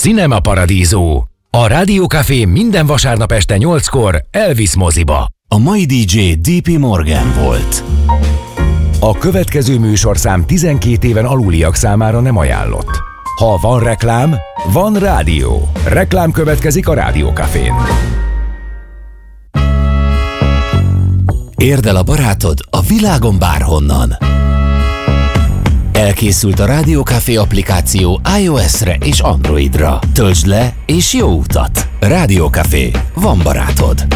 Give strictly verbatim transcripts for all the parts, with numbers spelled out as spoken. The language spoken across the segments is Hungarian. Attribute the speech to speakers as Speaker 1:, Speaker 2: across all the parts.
Speaker 1: Cinema Paradiso. A Rádió Café minden vasárnap este nyolckor elvisz moziba.
Speaker 2: A mai dé dzsé dé pé Morgan volt.
Speaker 1: A következő műsorszám tizenkét éven aluliak számára nem ajánlott. Ha van reklám, van rádió. Reklám következik a Rádió Cafén.
Speaker 2: Érd el a barátod a világon bárhonnan. Elkészült a Rádió Café applikáció iOS-re és Androidra. Töltsd le és jó utat! Rádió Café. Van barátod.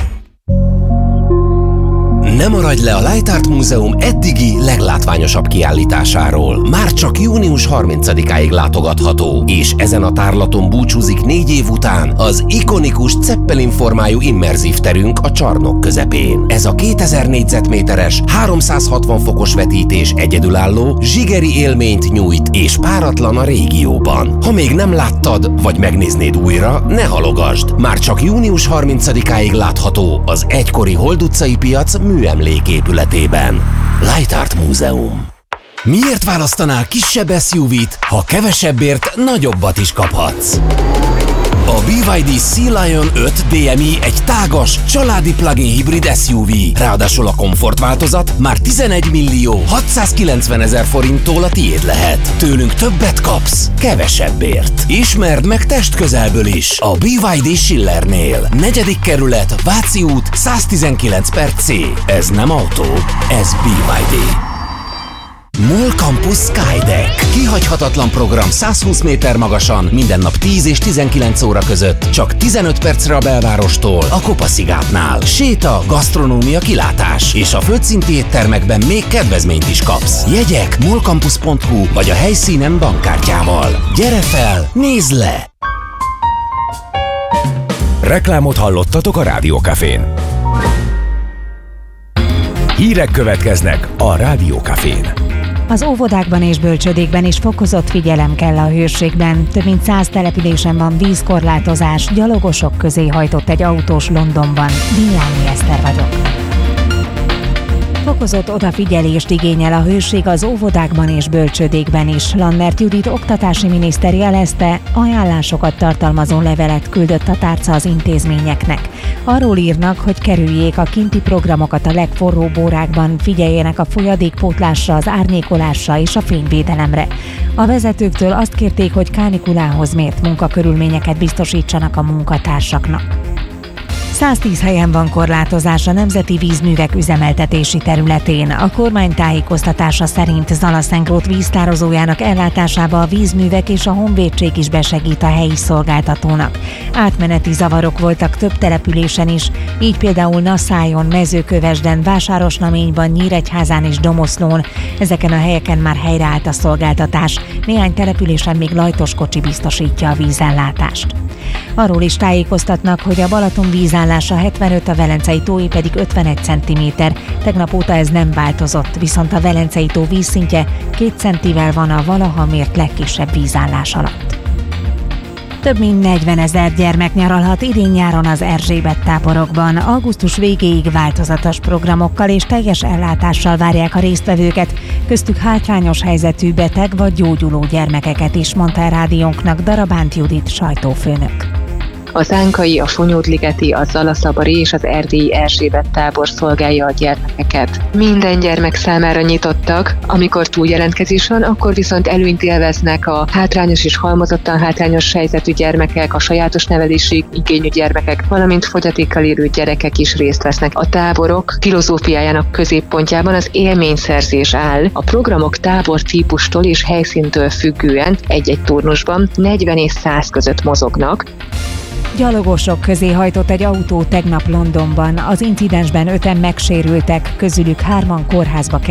Speaker 2: Ne maradj le a Light Art Múzeum eddigi leglátványosabb kiállításáról. Már csak június harmincadikáig látogatható, és ezen a tárlaton búcsúzik négy év után az ikonikus Zeppelin formájú immerzív terünk a csarnok közepén. Ez a kétezer négyzetméteres, háromszázhatvan fokos vetítés egyedülálló, zsigeri élményt nyújt, és páratlan a régióban. Ha még nem láttad, vagy megnéznéd újra, ne halogasd! Már csak június harmincadikáig látható az egykori Hold utcai piac műemléképületében. Light Art Múzeum. Miért választanál kisebb es u vét, ha kevesebbért nagyobbat is kaphatsz? A bé ipszilon dé Sea Lion öt dé em i egy tágas, családi plug-in hibrid es u vé. Ráadásul a komfort változat már tizenegy millió hatszázkilencvenezer forinttól a tiéd lehet. Tőlünk többet kapsz, kevesebbért. Ismerd meg testközelből is a bé ipszilon dé Schillernél. Negyedik kerület, Váci út, száztizenkilenc per C. Ez nem autó, ez bé ipszilon dé. MOL Campus Skydeck. Kihagyhatatlan program százhúsz méter magasan, minden nap tíz és tizenkilenc óra között, csak tizenöt percre a belvárostól, a Kopaszigátnál. Séta, gasztronómia, kilátás, és a földszinti éttermekben még kedvezményt is kapsz. Jegyek molcampus pont hu vagy a helyszínen bankkártyával. Gyere fel, nézd le!
Speaker 1: Reklámot hallottatok a Rádió Cafén. Hírek következnek a Rádió Cafén.
Speaker 3: Az óvodákban és bölcsődékben is fokozott figyelem kell a hőségben. Több mint száz településen van vízkorlátozás, gyalogosok közé hajtott egy autós Londonban. Villányi Eszter vagyok. Fokozott odafigyelést igényel a hőség az óvodákban és bölcsődékben is. Lannert Judit oktatási miniszter jelezte, ajánlásokat tartalmazó levelet küldött a tárca az intézményeknek. Arról írnak, hogy kerüljék a kinti programokat a legforróbb órákban, figyeljenek a folyadékpótlásra, az árnyékolásra és a fényvédelemre. A vezetőktől azt kérték, hogy kánikulához mért munkakörülményeket biztosítsanak a munkatársaknak. száztíz helyen van korlátozás a nemzeti vízművek üzemeltetési területén. A kormány tájékoztatása szerint Zalaszengrót víztározójának ellátásába a vízművek és a honvédség is besegít a helyi szolgáltatónak. Átmeneti zavarok voltak több településen is, így például Naszájon, Mezőkövesden, Vásárosnaményban, Nyíregyházán és Domoszlón. Ezeken a helyeken már helyreállt a szolgáltatás. Néhány településen még lajtos kocsi biztosítja a vízellátást. Arról is tájékoztatnak, hogy a Balaton vízállása hetvenöt, a Velencei tóé pedig ötvenegy centiméter. Tegnap óta ez nem változott, viszont a Velencei tó vízszintje két centivel van a valaha mért legkisebb vízállás alatt. Több mint negyvenezer gyermek nyaralhat idén-nyáron az Erzsébet táborokban. Augusztus végéig változatos programokkal és teljes ellátással várják a résztvevőket, köztük hátrányos helyzetű beteg vagy gyógyuló gyermekeket is, mondta a rádiónknak Darabánt Judit sajtófőnök.
Speaker 4: A Zánkai, a Fonyódligeti, a Zalaszabari és az erdélyi Erzsébet tábor szolgálja a gyermekeket. Minden gyermek számára nyitottak, amikor túljelentkezés van, akkor viszont előnyt élveznek a hátrányos és halmozottan hátrányos helyzetű gyermekek, a sajátos nevelési igényű gyermekek, valamint fogyatékkal élő gyerekek is részt vesznek. A táborok filozófiájának középpontjában az élményszerzés áll. A programok tábor típustól és helyszíntől függően egy-egy turnusban negyven és száz között mozognak.
Speaker 3: Gyalogosok közé hajtott egy autó tegnap Londonban. Az incidensben öten megsérültek, közülük hárman kórházba kerültek.